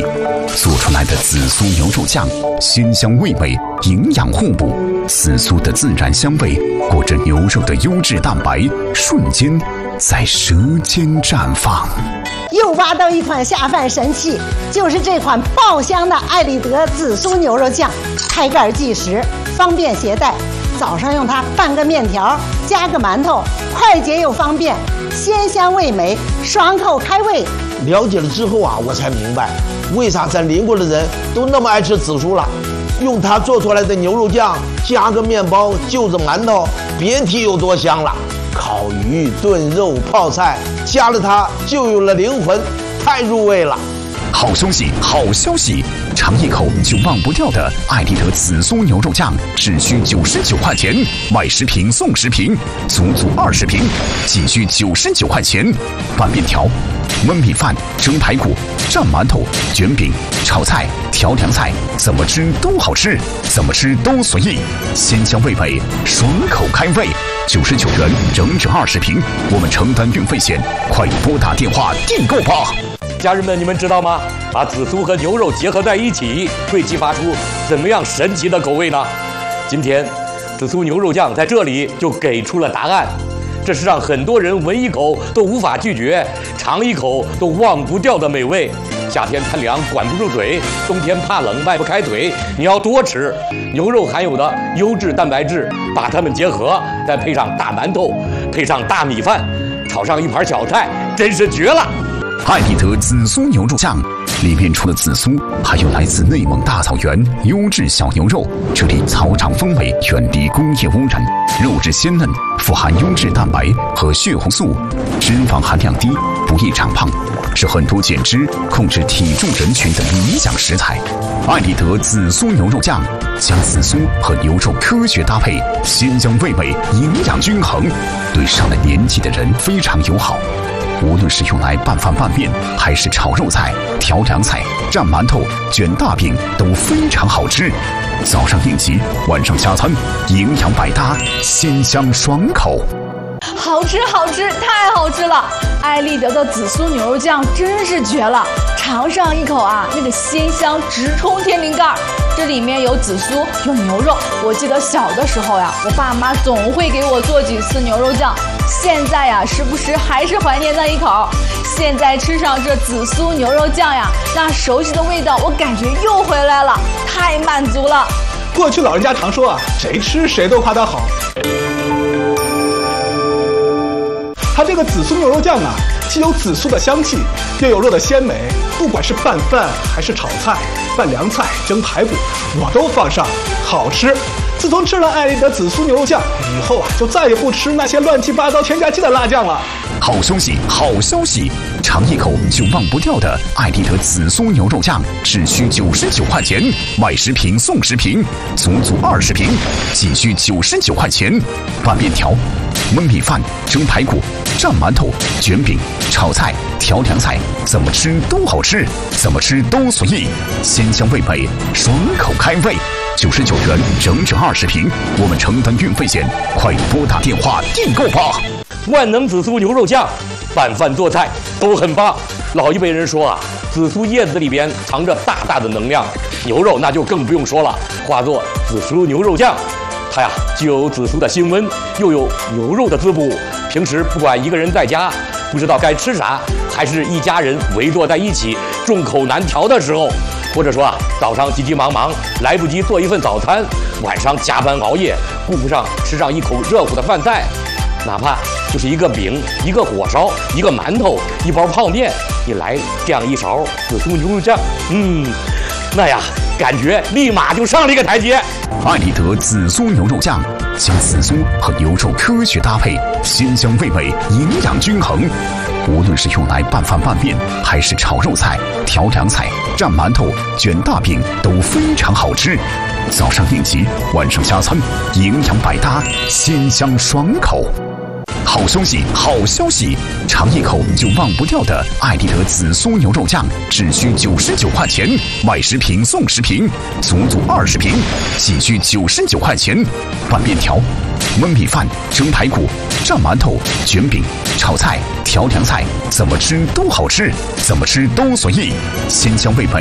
系，做出来的紫苏牛肉酱鲜香味美，营养互补。紫苏的自然香味裹着牛肉的优质蛋白，瞬间在舌尖绽放。 又挖到一款下饭神器，就是这款爆香的艾丽德紫苏牛肉酱，开盖即食，方便携带。早上用它拌个面条，加个馒头，快捷又方便，鲜香味美，爽口开胃。 了解了之后啊，我才明白为啥咱邻国的人都那么爱吃紫苏了。用它做出来的牛肉酱，加个面包，就着馒头，别提有多香了。烤鱼、炖肉、泡菜，加了它就有了灵魂，太入味了。 好消息，好消息！尝一口就忘不掉的艾丽德紫苏牛肉酱，只需99块钱，买10瓶送10瓶，足20瓶，仅需99块钱。拌面条、焖米饭、蒸排骨、蘸馒头、卷饼、炒菜、调凉菜，怎么吃都好吃，怎么吃都随意，鲜香味美，爽口开胃。99元整整20瓶，我们承担运费险，快拨打电话订购吧！ 家人们，你们知道吗？把紫苏和牛肉结合在一起，会激发出怎么样神奇的口味呢？今天，紫苏牛肉酱在这里就给出了答案。这是让很多人闻一口都无法拒绝，尝一口都忘不掉的美味。夏天贪凉管不住嘴，冬天怕冷迈不开腿，你要多吃牛肉含有的优质蛋白质，把它们结合，再配上大馒头，配上大米饭，炒上一盘小菜，真是绝了！ 艾丽德紫苏牛肉酱里面除了紫苏，还有来自内蒙大草原优质小牛肉，这里草场风味，远离工业污染，肉质鲜嫩，富含优质蛋白和血红素，脂肪含量低，不易长胖，是很多减脂、控制体重人群的理想食材。艾丽德紫苏牛肉酱将紫苏和牛肉科学搭配，鲜香味美，营养均衡，对上了年纪的人非常友好。无论是用来拌饭拌面，还是炒肉菜、调凉菜、蘸馒头、卷大饼，都非常好吃。早上应急，晚上加餐，营养百搭，鲜香爽口。 好吃好吃，太好吃了！艾丽德的紫苏牛肉酱真是绝了，尝上一口啊，那个鲜香直冲天灵盖。这里面有紫苏，有牛肉。我记得小的时候呀，我爸妈总会给我做几次牛肉酱。现在呀，时不时还是怀念那一口。现在吃上这紫苏牛肉酱呀，那熟悉的味道，我感觉又回来了，太满足了。 过去老人家常说啊，谁吃谁都夸它好。它这个紫苏牛肉酱啊，既有紫苏的香气，又有肉的鲜美，不管是拌饭还是炒菜、拌凉菜、蒸排骨，我都放上，好吃。自从吃了艾丽德紫苏牛肉酱以后啊，就再也不吃那些乱七八糟添加剂的辣酱了。 好消息，好消息！尝一口就忘不掉的艾丽德紫苏牛肉酱，只需99块钱，买10瓶送10瓶，足20瓶，仅需99块钱。拌面条、焖米饭、蒸排骨、蘸馒头、卷饼、炒菜、调凉菜，怎么吃都好吃，怎么吃都随意，鲜香味美，爽口开胃。99元整整20瓶，我们承担运费险，快拨打电话订购吧！ 万能紫苏牛肉酱，拌饭做菜都很棒。老一辈人说啊，紫苏叶子里边藏着大大的能量，牛肉那就更不用说了。化作紫苏牛肉酱，它呀既有紫苏的辛温，又有牛肉的滋补。平时不管一个人在家不知道该吃啥，还是一家人围坐在一起众口难调的时候，或者说啊，早上急急忙忙来不及做一份早餐，晚上加班熬夜顾不上吃上一口热乎的饭菜，哪怕就是一个饼、一个火烧、一个馒头、一包泡面，你来这样一勺紫苏牛肉酱，那呀，感觉立马就上了一个台阶。 艾丽德紫苏牛肉酱将紫苏和牛肉科学搭配，鲜香味美，营养均衡。无论是用来拌饭拌面，还是炒肉菜、调凉菜、蘸馒头、卷大饼，都非常好吃。早上应急，晚上加餐，营养百搭，鲜香爽口。好消息，好消息！尝一口就忘不掉的艾丽德紫苏牛肉酱，只需99块钱，买10瓶送10瓶，足20瓶，仅需99块钱。拌面条、焖米饭、蒸排骨、蘸馒头、卷饼、炒菜、调凉菜，怎么吃都好吃，怎么吃都随意，鲜香味美，